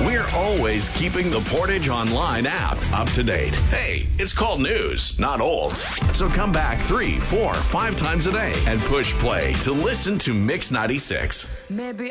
We're always keeping the Portage Online app up to date. Hey, it's called news, not olds. So come back 3, 4, 5 times a day and push play to listen to Mix 96. Maybe